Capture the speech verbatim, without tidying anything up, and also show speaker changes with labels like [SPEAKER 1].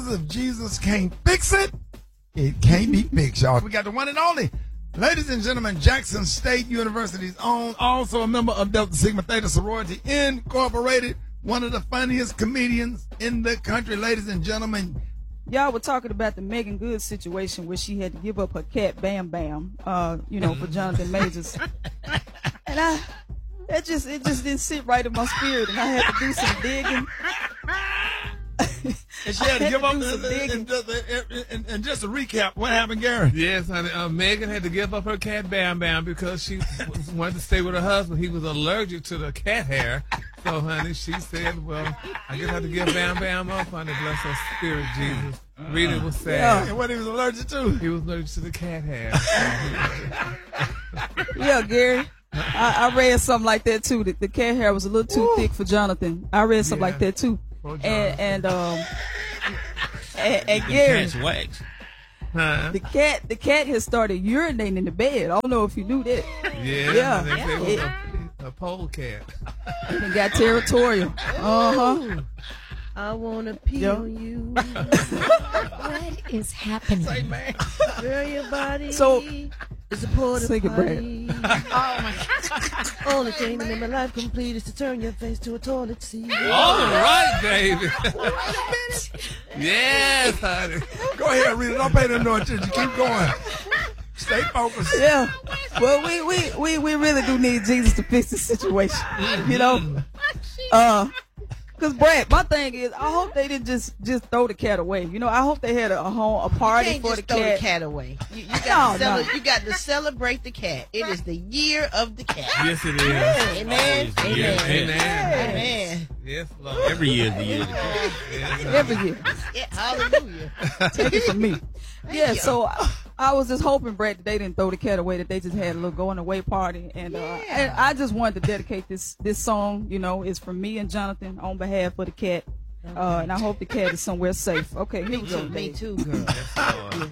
[SPEAKER 1] If Jesus can't fix it, it can't be fixed, y'all. We got the one and only, ladies and gentlemen, Jackson State University's own, also a member of Delta Sigma Theta Sorority Incorporated, one of the funniest comedians in the country, ladies and gentlemen.
[SPEAKER 2] Y'all were talking about the Megan Good situation where she had to give up her cat Bam Bam, uh, you know, for Jonathan Majors. And I, that just, it just didn't sit right in my spirit, and I had to do some digging.
[SPEAKER 1] And she had to give up, and, and, and, and, and just to recap, what happened, Gary?
[SPEAKER 3] Yes, honey. Uh, Megan had to give up her cat Bam Bam because she wanted to stay with her husband. He was allergic to the cat hair. So, honey, she said, well, I guess I have to give Bam Bam up, honey. Bless her spirit, Jesus. Uh, really was sad.
[SPEAKER 1] Yeah, and what he was allergic to?
[SPEAKER 3] He was allergic to the cat hair.
[SPEAKER 2] Yeah, Gary. I, I read something like that, too. The, the cat hair was a little too Ooh. thick for Jonathan. I read something yeah. like that, too. And, and, um, and, and Gary.
[SPEAKER 4] Wax.
[SPEAKER 3] Huh?
[SPEAKER 2] The cat, the cat has started urinating in the bed. I don't know if you knew that.
[SPEAKER 3] Yeah.
[SPEAKER 2] Yeah.
[SPEAKER 3] They say it was
[SPEAKER 2] It-
[SPEAKER 3] a, a pole cat.
[SPEAKER 2] It got territorial. Uh huh.
[SPEAKER 5] I wanna pee
[SPEAKER 2] Yeah.
[SPEAKER 5] on you.
[SPEAKER 6] What is happening?
[SPEAKER 1] Say, man.
[SPEAKER 5] Girl, your body
[SPEAKER 2] So-
[SPEAKER 5] is a porta
[SPEAKER 2] Sing it, Brad.
[SPEAKER 5] potty. Only thing that made my life complete is to turn your face to a toilet seat.
[SPEAKER 3] All right, baby. Yes, honey.
[SPEAKER 1] Go ahead, read it. Don't pay no attention. Keep going. Stay focused.
[SPEAKER 2] Yeah. Well, we, we, we, we really do need Jesus to fix the situation. You know? Uh, Cause Brad, my thing is, I hope they didn't just just throw the cat away. You know, I hope they had a, a home, a party
[SPEAKER 5] You can't
[SPEAKER 2] for
[SPEAKER 5] just
[SPEAKER 2] the
[SPEAKER 5] throw
[SPEAKER 2] cat.
[SPEAKER 5] the cat away. You, you, got to
[SPEAKER 2] No, no.
[SPEAKER 5] cele- you got to celebrate the cat. It is the year of the cat.
[SPEAKER 3] Yes, it is.
[SPEAKER 5] Amen.
[SPEAKER 4] Always the year of the
[SPEAKER 5] Amen.
[SPEAKER 4] cat.
[SPEAKER 3] Amen.
[SPEAKER 5] Amen.
[SPEAKER 3] Yes, Lord.
[SPEAKER 4] Every year is the year of the cat.
[SPEAKER 3] Yes,
[SPEAKER 2] Every year.
[SPEAKER 5] Yeah, hallelujah.
[SPEAKER 2] Take it from me. Yeah, so I, I was just hoping, Brad, that they didn't throw the cat away, that they just had a little going away party. And, uh, and I just wanted to dedicate this this song, you know, it's from me and Jonathan on behalf of the cat. Uh, and I hope the cat is somewhere safe. Okay, here we go.
[SPEAKER 5] Me
[SPEAKER 2] ladies.
[SPEAKER 5] too, girl.
[SPEAKER 3] Lord.